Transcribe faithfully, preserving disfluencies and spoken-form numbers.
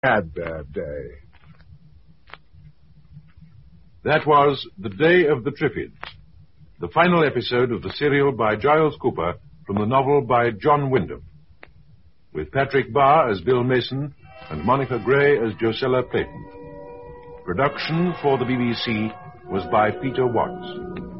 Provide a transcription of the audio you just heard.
Had that day. That was The Day of the Triffids, the final episode of the serial by Giles Cooper from the novel by John Wyndham, with Patrick Barr as Bill Mason and Monica Gray as Josella Clayton. Production for the B B C was by Peter Watts.